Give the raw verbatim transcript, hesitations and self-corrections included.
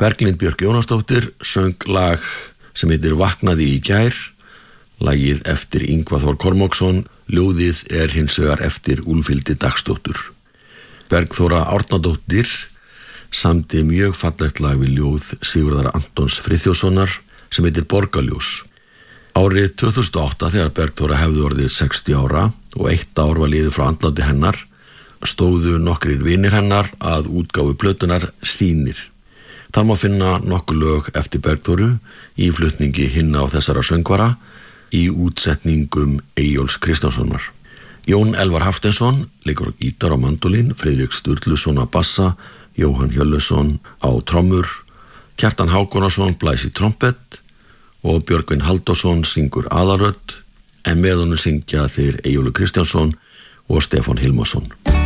Berglind Björk Jónasdóttir söng lag sem heitir Vaknaði í gær, lagið eftir Ingvar Þór Kormáksson, ljóðið er hins vegar eftir Úlfhildi Dagsdóttur. Bergþóra Árnadóttir samdi mjög fallegt lag við ljóð Sigurðar Antons Friðþjófssonar sem heitir Borgarljós. Árið tvö þúsund og átta þegar Bergþóra hefði orðið sextíu ára og eitt ár var liðið frá andláti hennar, stóðu nokkrir vinir hennar að útgáfu plötunar Sýnir. Þar má finna nokkur lög eftir Bergþóru í flutningi hinna á þessara söngvara í útsetningum Eyjólfs Kristjánssonar. Jón Elvar Hafsteinsson leikur á gítar og mandólín, Friðrik Sturluson á bassa, Jóhann Hjörleifsson á trommur, Kjartan Hákonarsson blæs í trompett og Björgvin Halldórsson syngur aðalrödd, en með honum syngja þeir Eyjólfur Kristjánsson og Stefán Hilmarsson.